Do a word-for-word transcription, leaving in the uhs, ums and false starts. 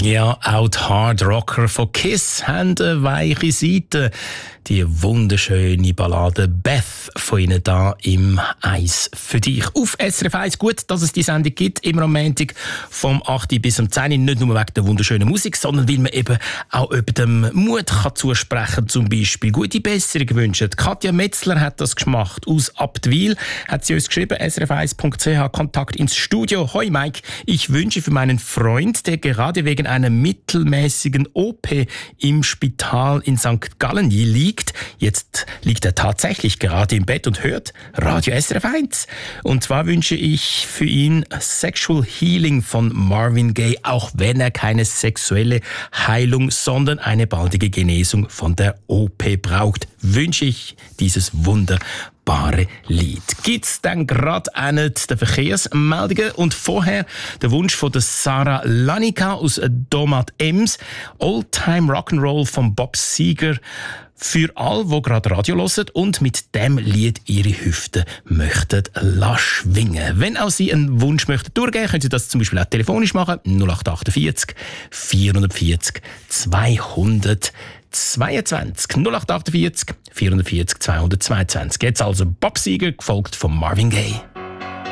Ja, auch die Hard Rocker von Kiss haben eine weiche Seite. Die wunderschöne Ballade Beth von ihnen da im Eis für dich. Auf S R F eins. Gut, dass es die Sendung gibt, immer am Montag vom acht bis zum zehn. Nicht nur wegen der wunderschönen Musik, sondern weil man eben auch über den Mut kann zusprechen, zum Beispiel gute Besserung wünschen. Katja Metzler hat das gemacht. Aus Abtwil hat sie uns geschrieben, s r f eins punkt c h, Kontakt ins Studio. Hoi Mike, ich wünsche für meinen Freund, der gerade wegen einer mittelmäßigen O P im Spital in Sankt Gallen liegt. Jetzt liegt er tatsächlich gerade im Bett und hört Radio S R F eins. Und zwar wünsche ich für ihn Sexual Healing von Marvin Gaye, auch wenn er keine sexuelle Heilung, sondern eine baldige Genesung von der O P braucht, wünsche ich dieses wunderbare Lied. Gibt's dann gerade eine der Verkehrsmeldungen und vorher der Wunsch von der Sarah Lanica aus Domat Ems, Oldtime Rock'n'Roll von Bob Seger, für all, die gerade Radio hören und mit dem Lied ihre Hüften möchten schwingen. Wenn auch Sie einen Wunsch möchten durchgeben, können Sie das zum Beispiel auch telefonisch machen. null acht achtundvierzig vierundvierzig zweihundertzweiundzwanzig. null acht achtundvierzig vierundvierzig zweihundertzweiundzwanzig. Jetzt also Bob Seger, gefolgt von Marvin Gaye.